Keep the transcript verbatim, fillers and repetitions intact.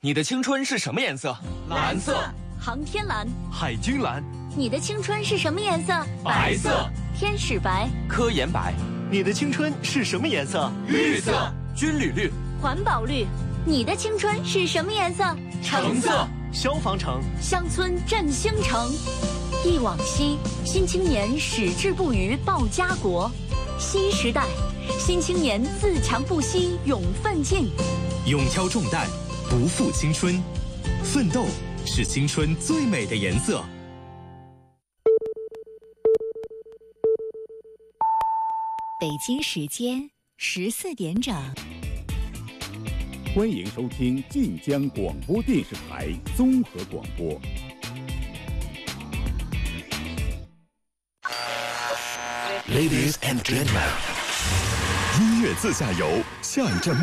你的青春是什么颜色？ 蓝色。 航天蓝。 海军蓝。 你的青春是什么颜色？ 白色。 天使白。 科研白。 你的青春是什么颜色？ 绿色。 军旅绿。 环保绿。你的青春是什么颜色？ 橙色。 消防橙。 乡村振兴城。忆往昔，新青年矢志不渝报家国。新时代，新青年自强不息勇奋进。 勇挑重担，不负青春。奋斗是青春最美的颜色。 北京时间十四点整。 欢迎收听晋江广播电视台综合广播。 Ladies and gentlemen， 音乐自驾游，下一站。